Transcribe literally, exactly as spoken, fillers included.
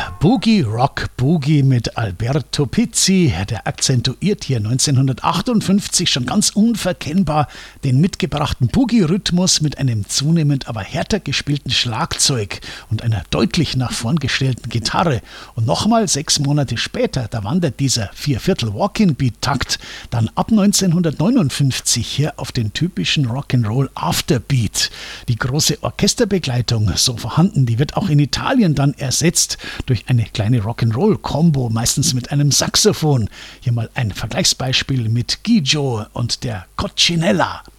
Der Boogie Rock Boogie mit Alberto Pizzi, der akzentuiert hier neunzehnhundertachtundfünfzig schon ganz unverkennbar den mitgebrachten Boogie-Rhythmus mit einem zunehmend aber härter gespielten Schlagzeug und einer deutlich nach vorn gestellten Gitarre. Und nochmal sechs Monate später, da wandert dieser Vierviertel-Walking-Beat-Takt dann ab neunzehnhundertneunundfünfzig hier auf den typischen Rock'n'Roll Afterbeat. Die große Orchesterbegleitung, so vorhanden, die wird auch in Italien dann ersetzt durch eine kleine Rock'n'Roll-Kombo, meistens mit einem Saxophon. Hier mal ein Vergleichsbeispiel mit Gigio und der Coccinella.